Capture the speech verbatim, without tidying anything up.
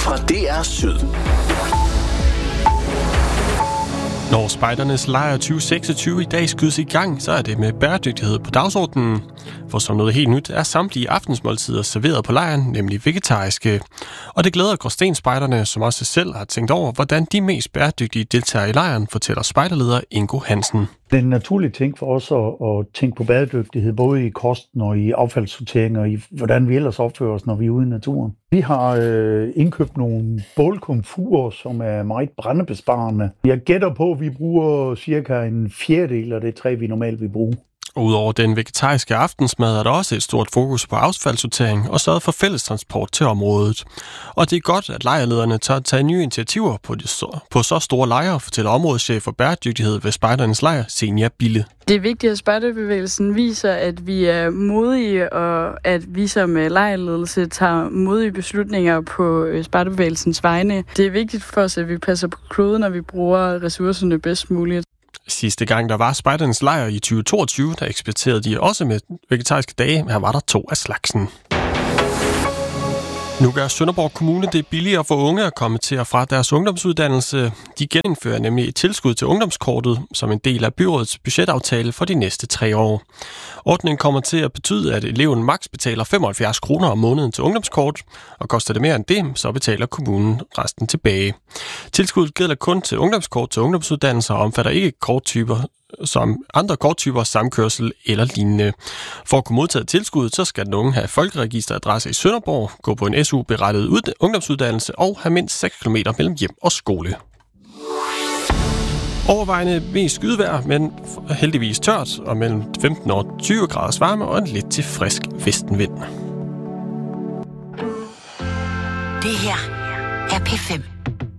fra D R Syd. Når spejdernes lejr tyve seksogtyve i dag skydes i gang, så er det med bæredygtighed på dagsordenen. For som noget helt nyt er samtlige aftensmåltider serveret på lejren, nemlig vegetariske. Og det glæder Gråsten-spejderne, som også selv har tænkt over, hvordan de mest bæredygtige deltager i lejren, fortæller spejderleder Ingo Hansen. Det er en naturlig ting for os at, at tænke på bæredygtighed, både i kosten og i affaldssortering og i hvordan vi ellers opfører os, når vi er ude i naturen. Vi har øh, indkøbt nogle bålkomfurer, som er meget brændebesparende. Jeg gætter på, at vi bruger cirka en fjerdedel af det træ, vi normalt vil bruge. Udover den vegetariske aftensmad er der også et stort fokus på affaldssortering og sørget for fælles transport til området. Og det er godt, at lejrlederne tør tage nye initiativer på, de, på så store lejre, fortæller områdeschef for bæredygtighed ved Spejdernes Lejr, Senja Bille. Det er vigtigt, at spejderbevægelsen viser, at vi er modige, og at vi som lejrledelse tager modige beslutninger på spejderbevægelsens vegne. Det er vigtigt for os, at vi passer på kloden, når vi bruger ressourcerne bedst muligt. Sidste gang, der var Spejdernes Lejr i tyve toogtyve, der eksperimenterede de også med vegetariske dage, men her var der to af slagsen. Nu gør Sønderborg Kommune det billigere for unge at komme til og fra deres ungdomsuddannelse. De genindfører nemlig et tilskud til ungdomskortet som en del af byrådets budgetaftale for de næste tre år. Ordningen kommer til at betyde, at eleven maks betaler femoghalvfjerds kroner om måneden til ungdomskort, og koster det mere end det, så betaler kommunen resten tilbage. Tilskuddet gælder kun til ungdomskort til ungdomsuddannelser og omfatter ikke korttyper som andre korttyper, samkørsel eller lignende. For at kunne modtage tilskuddet, så skal den unge have folkeregisteradresse i Sønderborg, gå på en S U-berettiget ud- ungdomsuddannelse og have mindst seks kilometer mellem hjem og skole. Overvejende mest skydevejr, men heldigvis tørt, og mellem femten og tyve graders varme og en lidt til frisk vestenvind. Det her er P fem.